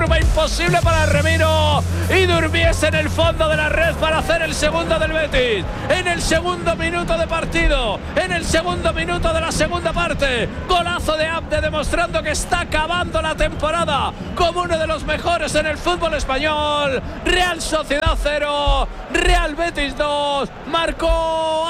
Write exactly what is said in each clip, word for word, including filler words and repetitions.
Imposible para Remiro y Durmiese en el fondo de la red para hacer el segundo del Betis. En el segundo minuto de partido, en el segundo minuto de la segunda parte, golazo de Abde demostrando que está acabando la temporada como uno de los mejores en el fútbol español. Real Sociedad cero, Real Betis dos, marcó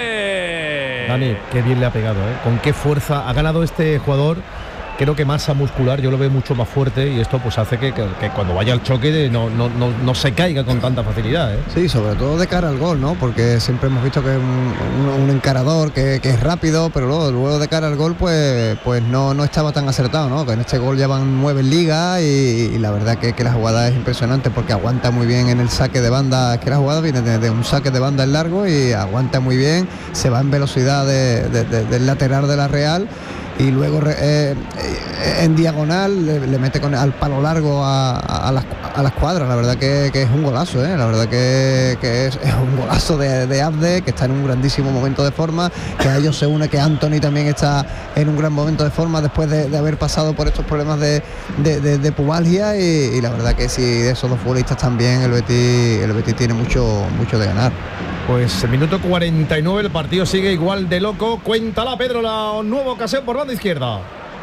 Abde. Dani, qué bien le ha pegado, ¿eh? Con qué fuerza ha ganado este jugador. Creo que masa muscular, yo lo veo mucho más fuerte y esto pues hace que, que, que cuando vaya al choque no, no, no, no se caiga con tanta facilidad, ¿eh? Sí, sobre todo de cara al gol, ¿no? Porque siempre hemos visto que es un, un, un encarador que, que es rápido, pero luego, luego de cara al gol pues, pues no, no estaba tan acertado, ¿no? Que en este gol ya van nueve en liga y, y la verdad que, que la jugada es impresionante porque aguanta muy bien en el saque de banda. Es que la jugada viene de, de un saque de banda en largo y aguanta muy bien, se va en velocidad de, de, de, del lateral de la Real. Y luego eh, en diagonal le, le mete con al palo largo a, a, a, las, a las cuadras. La verdad que, que es un golazo, ¿eh? La verdad que, que es, es un golazo de, de Abde, que está en un grandísimo momento de forma, que a ellos se une que Anthony también está en un gran momento de forma después de, de haber pasado por estos problemas de, de, de, de pubalgia y, y la verdad que si de esos dos futbolistas también el Betis, el Betis tiene mucho, mucho de ganar. Pues el minuto cuarenta y nueve, el partido sigue igual de loco. Cuéntala, Pedro, la nueva ocasión por banda izquierda.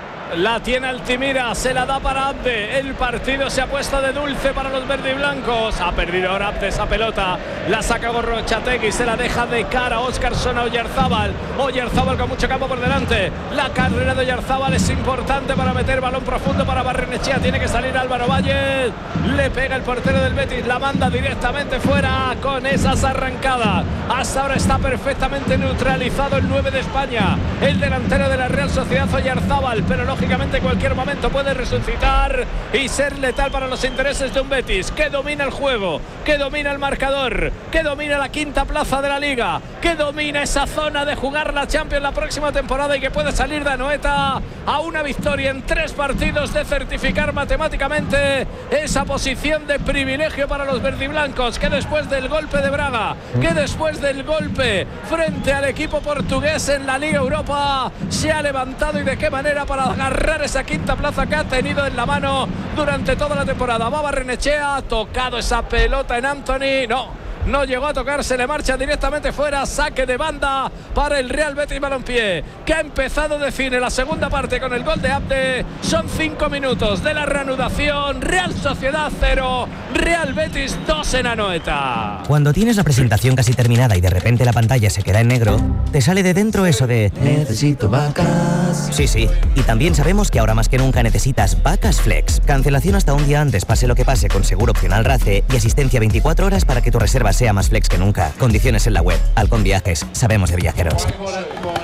La tiene Altimira, se la da para Abde. El partido se ha puesto de dulce para los verdiblancos. Ha perdido ahora Abde esa pelota. La saca Gorrochategui, se la deja de cara Óscarson a Oyarzábal. Oyarzábal con mucho campo por delante. La carrera de Oyarzábal es importante para meter balón profundo para Barrenechea. Tiene que salir Álvaro Valles. Le pega el portero del Betis, la manda directamente fuera con esas arrancadas. Hasta ahora está perfectamente neutralizado el nueve de España, el delantero de la Real Sociedad Oyarzábal, pero no lógicamente en cualquier momento puede resucitar y ser letal para los intereses de un Betis que domina el juego, que domina el marcador, que domina la quinta plaza de la Liga, que domina esa zona de jugar la Champions la próxima temporada y que puede salir de Anoeta a una victoria en tres partidos de certificar matemáticamente esa posición de privilegio para los verdiblancos, que después del golpe de Braga, que después del golpe frente al equipo portugués en la Liga Europa se ha levantado y de qué manera para agarrar esa quinta plaza que ha tenido en la mano durante toda la temporada. Va Barrenechea, ha tocado esa pelota en Anthony, no No llegó a tocar, se le marcha directamente fuera. Saque de banda para el Real Betis Balompié, que ha empezado de cine la segunda parte con el gol de Abde. Son cinco minutos de la reanudación. Real Sociedad cero, Real Betis dos en Anoeta. Cuando tienes la presentación casi terminada y de repente la pantalla se queda en negro, te sale de dentro eso de necesito vacas. Sí, sí, y también sabemos que ahora más que nunca necesitas Vacas Flex. Cancelación hasta un día antes, pase lo que pase, con seguro opcional RACE y asistencia veinticuatro horas para que tu reserva sea más flex que nunca. Condiciones en la web. Halcón Viajes. Sabemos de viajeros.